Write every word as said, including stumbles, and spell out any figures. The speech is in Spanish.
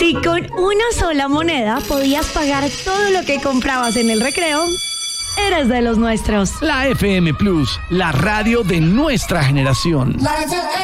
Si con una sola moneda podías pagar todo lo que comprabas en el recreo, eres de los nuestros. La F M Plus, la radio de nuestra generación.